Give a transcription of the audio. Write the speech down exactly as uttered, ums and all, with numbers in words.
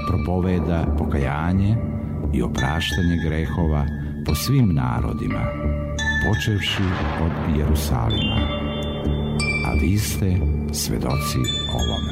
propoveda pokajanje i opraštanje grehova po svim narodima, počevši od Jerusalima. A vi ste svedoci ovome.